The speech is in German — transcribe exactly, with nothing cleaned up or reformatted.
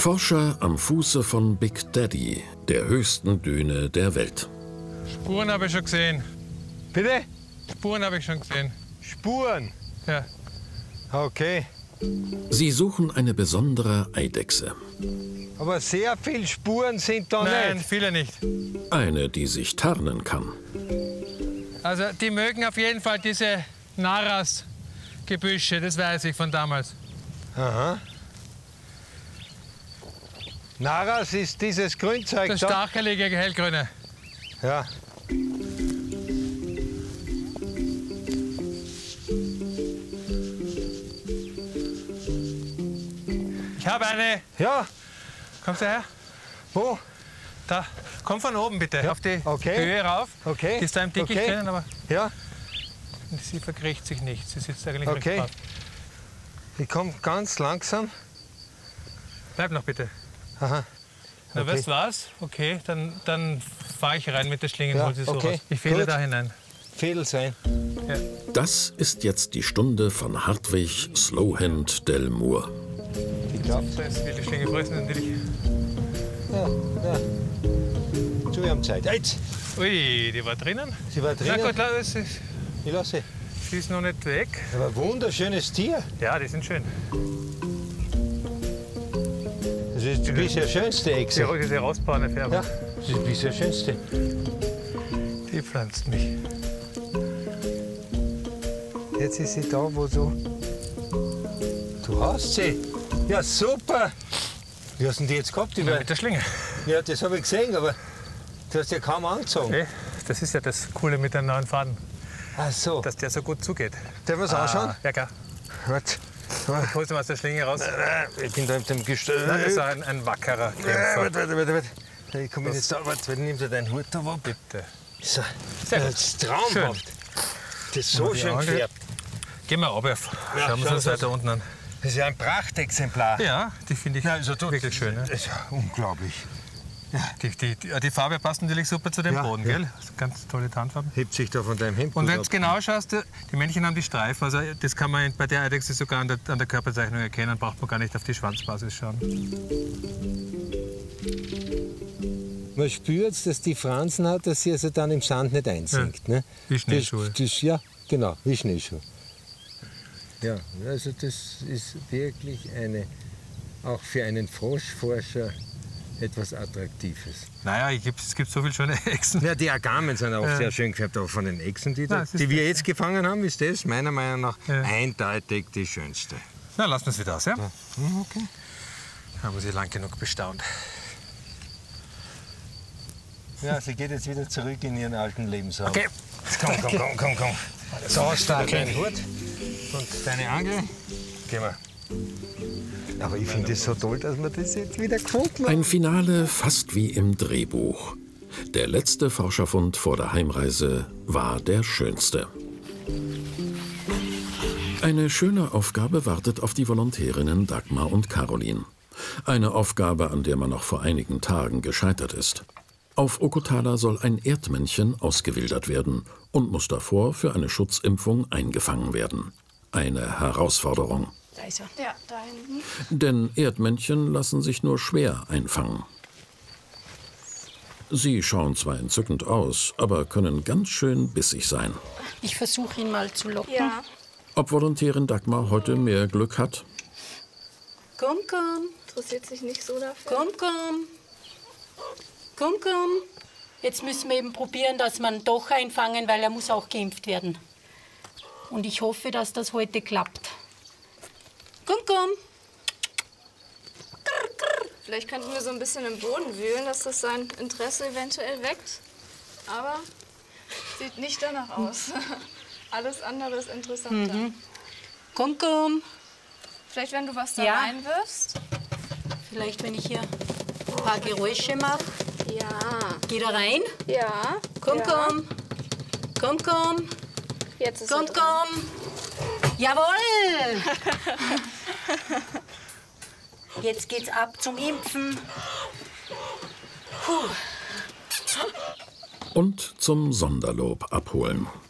Forscher am Fuße von Big Daddy, der höchsten Düne der Welt. Spuren habe ich schon gesehen. Bitte? Spuren habe ich schon gesehen. Spuren? Ja. Okay. Sie suchen eine besondere Eidechse. Aber sehr viele Spuren sind da Nein, nicht. viele nicht. Eine, die sich tarnen kann. Also die mögen auf jeden Fall diese Naras-Gebüsche, das weiß ich von damals. Aha. Naras ist dieses Grünzeug Das da. stachelige, hellgrüne. Ja. Ich habe eine. Ja. Kommst du her? Wo? Da. Komm von oben bitte, Ja, auf die okay. Höhe rauf. Okay. Die ist da im Dickicht Okay. drinnen, aber Ja. sie verkriecht sich nicht. Sie sitzt eigentlich Okay. recht brav. Ich komme ganz langsam. Bleib noch bitte. Aha. Na, Okay. weißt du was? Okay, dann, dann fahre ich rein mit der Schlinge und Ja, hol sie so okay. raus. Ich fehle Gut. da hinein. Fädel sein. Ja. Das ist jetzt die Stunde von Hartwig Slowhand Del Moor. Ich glaube. So ist wie die Schlinge fressen natürlich. Ja, ja. Zu ihrem Zeit. Jetzt. Ui, die war drinnen. Sie war Na drinnen. gut, lass es. Ich lasse. Sie ist noch nicht weg. Aber ein wunderschönes Tier. Ja, die sind schön. Das ist die bisher schönste Die, Echse. diese rausbraune Färbung. Ja, das ist die bisher schönste. Die pflanzt mich. Jetzt ist sie da, wo du. Du hast sie. Ja, super. Wie hast du die jetzt gehabt? Die Ja, war- mit der Schlinge. Ja, das habe ich gesehen, aber du hast ja kaum angezogen. Hey, das ist ja das Coole mit dem neuen Faden, Ach so. dass der so gut zugeht. Darf man es anschauen? Ah, ja, klar. Warte. Holst du mal aus der Schlinge raus? Ich bin da mit dem Gestell. Nein, das ist auch ein, ein wackerer Warte, Kämpfer. warte, warte, warte. Ich komme jetzt da. Warte, nimm dir deinen Hut da ab. Bitte. So. Sehr gut. Das ist traumhaft. Das ist so die schön Angel. gefärbt. Gehen wir runter. Ja, Schauen wir schau uns das weiter unten an. Das ist ja ein Prachtexemplar. Ja, die finde ich Ja, also du- wirklich schön. Ja. Das ist ja unglaublich. Die, die, die, die Farbe passt natürlich super zu dem Ja, Boden, ja. gell? Ganz tolle Tarnfarben. Hebt sich da von deinem Hemd Und wenn ab. du genau schaust, die Männchen haben die Streifen. Also das kann man bei der Eidechse sogar an der, an der Körperzeichnung erkennen. Braucht man gar nicht auf die Schwanzbasis schauen. Man spürt, dass die Fransen hat, dass sie also dann im Sand nicht einsinkt. Ja, Ne? wie Schneeschuhe. Das, das, ja, genau, wie Schneeschuhe. Ja, also das ist wirklich eine, auch für einen Froschforscher etwas Attraktives. Naja, ich geb- es gibt so viele schöne Echsen. Ja, die Agamen sind auch Ja. sehr schön gefärbt, aber von den Echsen, die, da, Ja, es ist die wir das, jetzt gefangen haben, ist das meiner Meinung nach Ja. eindeutig die schönste. Na, lassen wir es wieder aus, ja? Hm, okay. Haben wir sie lang genug bestaunt. Ja, sie geht jetzt wieder zurück in ihren alten Lebensraum. Okay. Komm, komm, komm, komm, komm. So, hast du deinen Hut und deine Angel. Gehen wir. Aber ich finde es so toll, dass wir das jetzt wieder gefunden haben. Ein Finale fast wie im Drehbuch. Der letzte Forscherfund vor der Heimreise war der schönste. Eine schöne Aufgabe wartet auf die Volontärinnen Dagmar und Caroline. Eine Aufgabe, an der man noch vor einigen Tagen gescheitert ist. Auf Okotala soll ein Erdmännchen ausgewildert werden und muss davor für eine Schutzimpfung eingefangen werden. Eine Herausforderung. Da ist er. Ja, da hinten. Denn Erdmännchen lassen sich nur schwer einfangen. Sie schauen zwar entzückend aus, aber können ganz schön bissig sein. Ich versuche ihn mal zu locken. Ja. Ob Volontärin Dagmar heute mehr Glück hat? Komm, komm, Interessiert sich nicht so dafür. komm, komm. Komm, komm. Jetzt müssen wir eben probieren, dass wir ihn doch einfangen, weil er muss auch geimpft werden. Und ich hoffe, dass das heute klappt. Komm, komm. Vielleicht könnten wir so ein bisschen im Boden wühlen, dass das sein Interesse eventuell weckt. Aber sieht nicht danach aus. Alles andere ist interessanter. Komm, komm. Vielleicht, wenn du was da Ja. reinwirfst. Vielleicht, wenn ich hier ein paar Geräusche mache. Ja. Geh da rein. Ja. Komm, ja. komm. Komm, komm. Jetzt ist Komm, er drin. komm. Jawohl. Jetzt geht's ab zum Impfen. Puh. Und zum Sonderlob abholen.